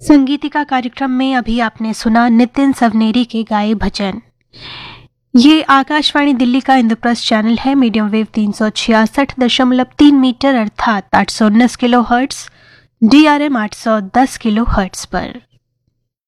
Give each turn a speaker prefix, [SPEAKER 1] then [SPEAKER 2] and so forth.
[SPEAKER 1] संगीतिका कार्यक्रम में अभी आपने सुना नितिन सवनेरी के गाए भजन। ये आकाशवाणी दिल्ली का इंद्रप्रस्थ चैनल है, मीडियम वेव 366.3 मीटर अर्थात 819 kilo hertz, DRM 810 kilo hertz पर।